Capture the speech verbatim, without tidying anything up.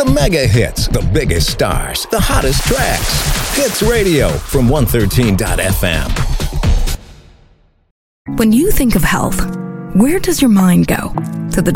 The mega hits, the biggest stars, the hottest tracks. Hits Radio from one thirteen dot f m. When you think of health, where does your mind go? To the